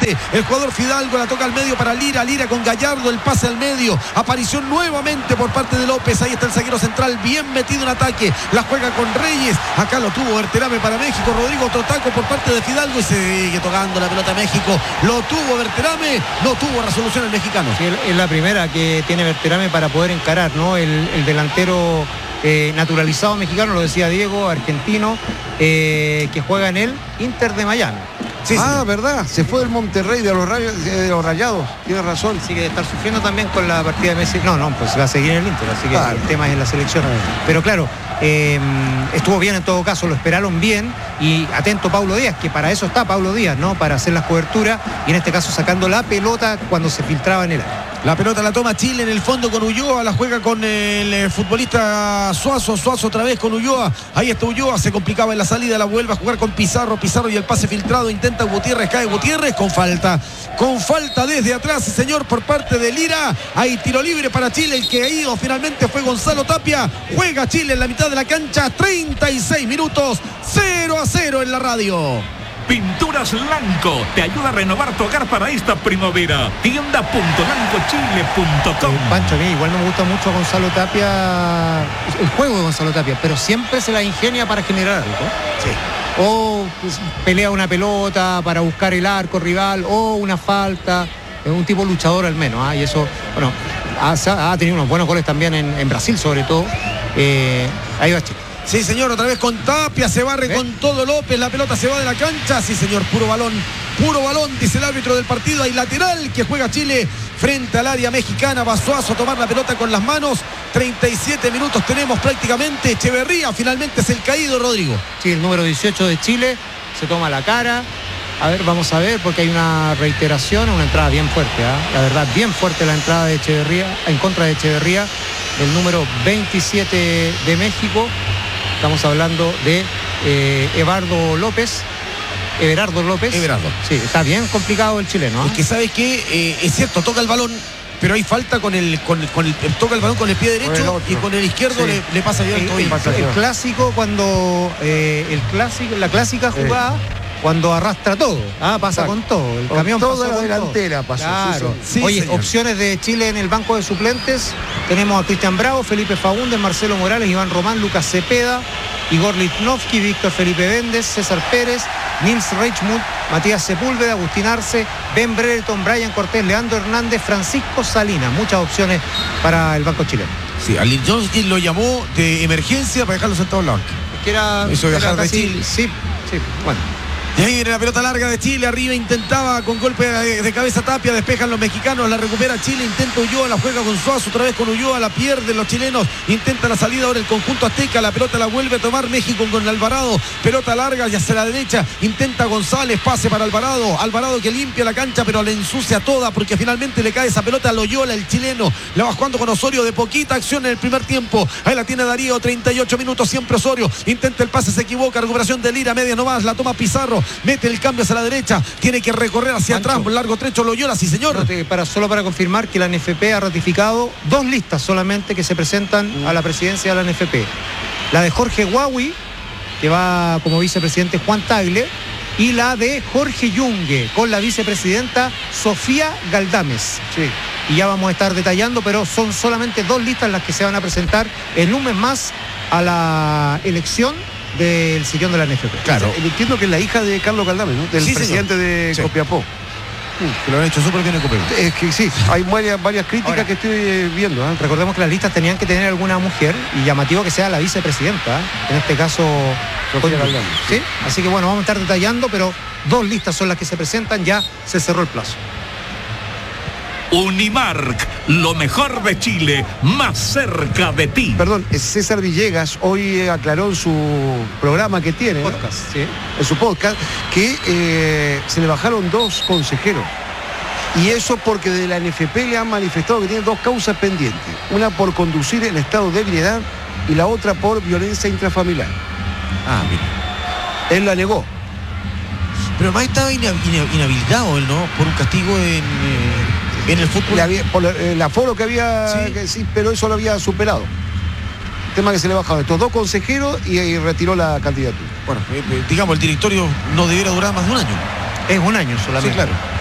nuevamente el jugador Fidalgo, la toca al medio para Lira con Gallardo, el pase al medio, aparición nuevamente por parte de López, ahí está el zaguero central, bien metido en ataque, la juega con Reyes, acá lo tuvo Berterame para México, Rodrigo, otro taco por parte de Fidalgo y sigue tocando la pelota a México, lo tuvo Berterame, no tuvo resolución el mexicano. Sí, es la primera que tiene Berterame para poder encarar, ¿no? El delantero naturalizado mexicano, lo decía Diego, argentino, que juega en el Inter de Miami. Sí, verdad, se fue del Monterrey, de los Rayados, tiene razón. Sí, que estar sufriendo también con la partida de Messi. No, pues va a seguir en el Inter, así que el tema es en la selección. Pero claro, estuvo bien en todo caso, lo esperaron bien, y atento Paulo Díaz, que para eso está Paulo Díaz, ¿no? Para hacer las coberturas, y en este caso sacando la pelota cuando se filtraba en el área. La pelota la toma Chile en el fondo con Ulloa, la juega con el futbolista Suazo otra vez con Ulloa, ahí está Ulloa, se complicaba en la salida, la vuelve a jugar con Pizarro y el pase filtrado, intenta Gutiérrez, cae Gutiérrez con falta desde atrás, señor, por parte de Lira, hay tiro libre para Chile, el que ha ido finalmente fue Gonzalo Tapia, juega Chile en la mitad de la cancha, 36 minutos, 0-0 en la radio. Pinturas Lanco te ayuda a renovar tu hogar para esta primavera. Tienda.lancochile.com. Pancho, a mí igual no me gusta mucho Gonzalo Tapia, el juego de Gonzalo Tapia, pero siempre se la ingenia para generar algo. Sí. O pues, pelea una pelota para buscar el arco rival, o una falta. Es un tipo luchador al menos, y eso, bueno, ha tenido unos buenos goles también en Brasil sobre todo. Ahí va Chile. Sí, señor, otra vez con Tapia, se barre con todo López, la pelota se va de la cancha, sí, señor, puro balón, dice el árbitro del partido, hay lateral que juega Chile frente al área mexicana, va Suazo a tomar la pelota con las manos, 37 minutos tenemos prácticamente, Echeverría finalmente es el caído, Rodrigo. Sí, el número 18 de Chile, se toma la cara, a ver, vamos a ver, porque hay una reiteración, una entrada bien fuerte, la verdad, bien fuerte la entrada de Echeverría, en contra de Echeverría, el número 27 de México. Estamos hablando de Everardo López. Sí, está bien complicado el chileno. Es que sabes que es cierto, toca el balón, pero hay falta con el toca el balón con el pie derecho y con el izquierdo le pasa bien el tobillo. El clásico cuando la clásica jugada cuando arrastra todo, pasa con todo. El camión toda la delantera pasó. Claro. Sí, oye, señor. Opciones de Chile en el banco de suplentes. Tenemos a Cristian Bravo, Felipe Faúndez, Marcelo Morales, Iván Román, Lucas Cepeda, Igor Lichnowsky, Víctor Felipe Véndez, César Pérez, Nils Reichmuth, Matías Sepúlveda, Agustín Arce, Ben Brereton, Brian Cortés, Leandro Hernández, Francisco Salinas. Muchas opciones para el banco chileno. Sí, a Lichnowsky lo llamó de emergencia para dejarlo sentado en la banca. Que era viajar de casi, Chile. Sí, bueno. Y ahí viene la pelota larga de Chile, arriba intentaba con golpe de cabeza Tapia, despejan los mexicanos, la recupera Chile, intenta Ulloa, la juega con Suazo, otra vez con Ulloa, la pierden los chilenos, intenta la salida ahora el conjunto azteca, la pelota la vuelve a tomar México con Alvarado, pelota larga y hacia la derecha, intenta González, pase para Alvarado que limpia la cancha pero la ensucia toda porque finalmente le cae esa pelota a Loyola, el chileno, la va jugando con Osorio de poquita acción en el primer tiempo, ahí la tiene Darío, 38 minutos, siempre Osorio, intenta el pase, se equivoca, recuperación de Lira, media nomás, la toma Pizarro, mete el cambio hacia la derecha, tiene que recorrer hacia atrás por largo trecho Loyola, sí señor. Solo para confirmar que la NFP ha ratificado 2 listas solamente que se presentan a la presidencia de la NFP. La de Jorge Huawei, que va como vicepresidente Juan Tagle, y la de Jorge Yungue, con la vicepresidenta Sofía Galdames. Sí. Y ya vamos a estar detallando, pero son solamente 2 listas las que se van a presentar en un mes más a la elección del sillón de la NFP. Claro. Entiendo que es la hija de Carlos Galdames, ¿no? Del presidente de Copiapó. Que lo han hecho súper bien en Copiapó. Es que sí, hay varias críticas ahora, que estoy viendo. Recordemos que las listas tenían que tener alguna mujer y llamativo que sea la vicepresidenta, en este caso Sofía Galdames. ¿Sí? Así que bueno, vamos a estar detallando, pero 2 listas son las que se presentan, ya se cerró el plazo. Unimark, lo mejor de Chile, más cerca de ti. Perdón, César Villegas hoy aclaró en su programa que tiene, podcast, ¿sí? En su podcast, que se le bajaron 2 consejeros. Y eso porque de la NFP le han manifestado que tiene 2 causas pendientes. Una por conducir en estado de ebriedad y la otra por violencia intrafamiliar. Mira. Él la negó. Pero además estaba inhabilitado él, ¿no? Por un castigo en el fútbol. Por el aforo que había, sí, pero eso lo había superado. El tema que se le bajaron estos 2 consejeros y retiró la candidatura. Bueno, digamos, el directorio no debiera durar más de un año. Es un año solamente. Sí, claro.